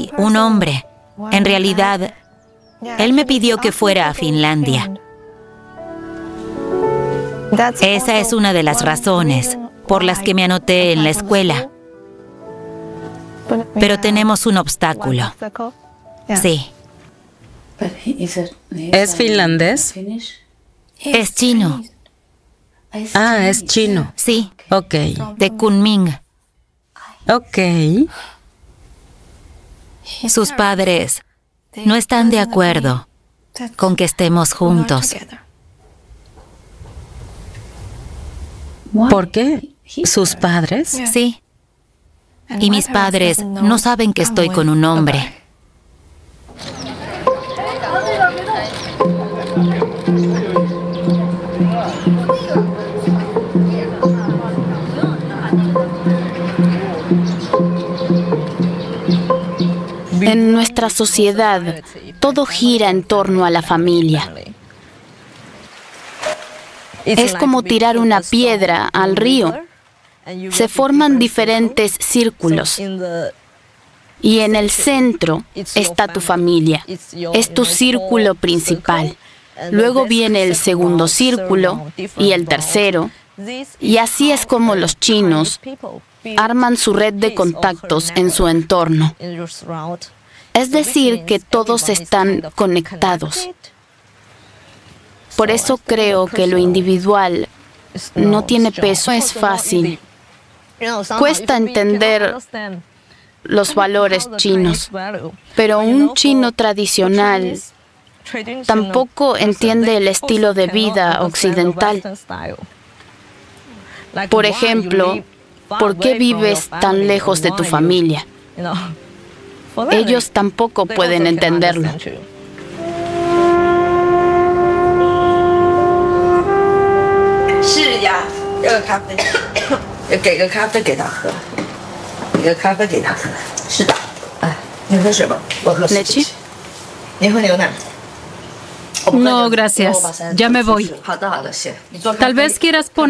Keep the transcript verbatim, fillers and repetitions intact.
Sí, un hombre. En realidad, él me pidió que fuera a Finlandia. Esa es una de las razones por las que me anoté en la escuela. Pero tenemos un obstáculo. Sí. ¿Es finlandés? Es chino. Ah, es chino. Sí, Ok. de Kunming. Ok. Sus padres no están de acuerdo con que estemos juntos. ¿Por qué? ¿Sus padres? Sí. Y mis padres no saben que estoy con un hombre. En nuestra sociedad, todo gira en torno a la familia. Es como tirar una piedra al río. Se forman diferentes círculos. Y en el centro está tu familia. Es tu círculo principal. Luego viene el segundo círculo y el tercero. Y así es como los chinos arman su red de contactos en su entorno. Es decir, que todos están conectados. Por eso creo que lo individual no tiene peso. Es fácil. Cuesta entender los valores chinos, pero un chino tradicional tampoco entiende el estilo de vida occidental. Por ejemplo, ¿por qué vives tan lejos de tu familia? Ellos tampoco pueden entenderlo. ¿Leche? No, gracias. Ya me voy. Tal vez quieras poner